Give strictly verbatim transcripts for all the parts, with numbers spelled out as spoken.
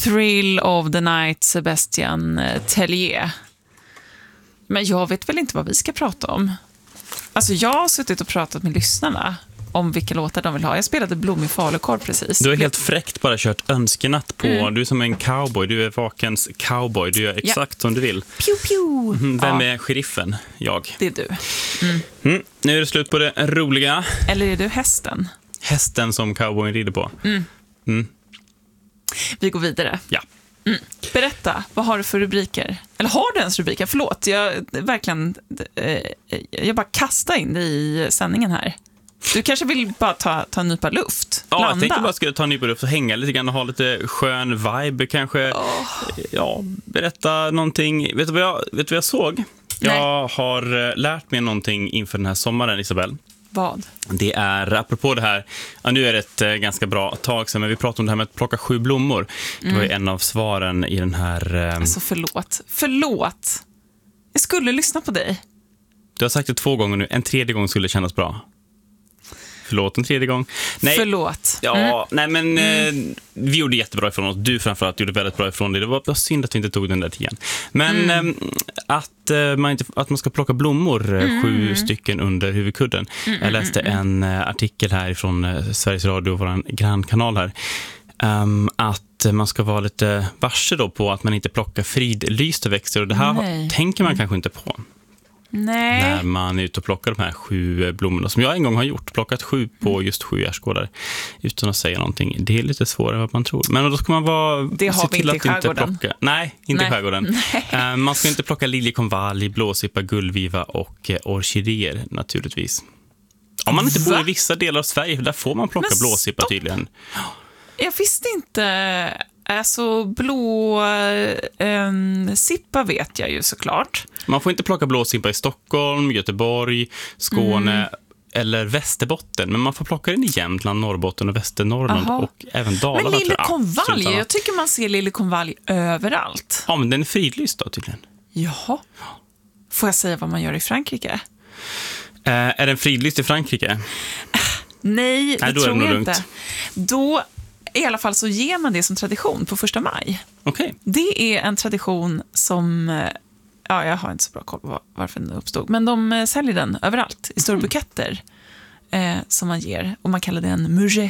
Thrill of the Night, Sebastian Tellier. Men jag vet väl inte vad vi ska prata om. Alltså jag har suttit och pratat med lyssnarna om vilka låtar de vill ha. Jag spelade Blommig falukorv precis. Du har helt fräckt bara kört önskenatt på. Mm. Du är som en cowboy. Du är vakens cowboy. Du gör exakt ja. som du vill. Pew, pew. Mm, vem ja. är sheriffen? Jag. Det är du. Mm. Mm. Nu är det slut på det roliga. Eller är du hästen? Hästen som cowboyen rider på. Mm. Mm. Vi går vidare. Ja. Mm. Berätta, vad har du för rubriker? Eller har du ens rubriker? Förlåt, jag verkligen eh, jag bara kastar in dig i sändningen här. Du kanske vill bara ta, ta en nypa luft? Ja, Landa. jag tänkte bara skulle ta en nypa luft och hänga lite grann och ha lite skön vibe kanske. Oh. Ja, berätta någonting. Vet du vad jag, vet du vad jag såg? Jag Nej. har lärt mig någonting inför den här sommaren, Isabel. Vad? Det är, apropå det här, ja, nu är det ett eh, ganska bra tag sedan, men vi pratade om det här med att plocka sju blommor. Det var ju en av svaren i den här... Eh, Alltså förlåt, förlåt. Jag skulle lyssna på dig. Du har sagt det två gånger nu, en tredje gång skulle kännas bra. Förlåt, en tredje gång. Nej. Förlåt. Ja, Mm. nej men Mm. eh, vi gjorde jättebra ifrån oss. Du framförallt gjorde väldigt bra ifrån dig. Det var, det var synd att vi inte tog den där tiden. Men Mm. eh, att, eh, man inte, att man ska plocka blommor, eh, Mm. sju stycken under huvudkudden. Mm, Jag läste mm, en eh, artikel här från eh, Sveriges Radio, vår grannkanal här. Um, att man ska vara lite varse då på att man inte plockar fridlysta växter. Och det här Nej. tänker man kanske inte på. Nej. När man är ute och plockar de här sju blommorna som jag en gång har gjort, plockat sju på just sju gärdsgårdar utan att säga någonting. Det är lite svårare än vad man tror. Men då ska man vara det har vi inte i skärgården. Plocka, nej, inte nej. i skärgården. Uh, man ska inte plocka liljekonvalj, blåsippa, gullviva och uh, orkidéer naturligtvis. Om man inte Va? bor i vissa delar av Sverige, där får man plocka Men blåsippa stopp. tydligen. Jag visste inte. Alltså blå eh, sippa vet jag ju såklart. Man får inte plocka blåsippa i Stockholm, Göteborg, Skåne mm. eller Västerbotten. Men man får plocka den i Jämtland, Norrbotten och Västernorrland. Aha. Och även Dalarna. Men liljekonvalj, jag, jag tycker man ser liljekonvalj överallt. Ja, men den är fridlyst då tydligen. Jaha. Får jag säga vad man gör i Frankrike? Eh, är den fridlyst i Frankrike? Nej, det Nej, då tror är det jag nog inte. lugnt. Då i alla fall så ger man det som tradition på första maj. Okej. Okay. Det är en tradition som, ja, jag har inte så bra koll på varför den uppstod, men de säljer den överallt i stora buketter eh, som man ger, och man kallar det en muget.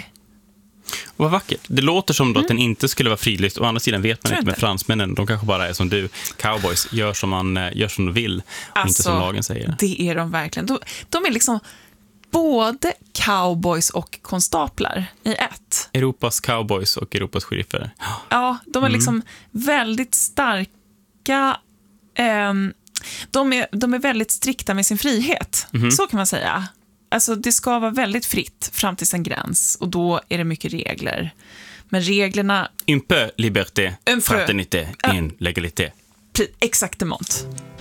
Vad vackert. Det låter som då Mm. att den inte skulle vara fridlyst. Å andra sidan vet man Tror inte med inte. fransmännen. De kanske bara är som du, cowboys, gör som, man, gör som de vill och Alltså, inte som lagen säger. Det är de verkligen. De, de är liksom både cowboys och konstaplar i ett. Europas cowboys och Europas sheriffer. Ja, de är Mm. liksom väldigt starka. ehm, de, är, de är väldigt strikta med sin frihet. Mhm. Så kan man säga. Alltså det ska vara väldigt fritt fram till en gräns, och då är det mycket regler. Men reglerna... Un peu liberté, Un peu. fraternité, Ja. en legalité. Exactement.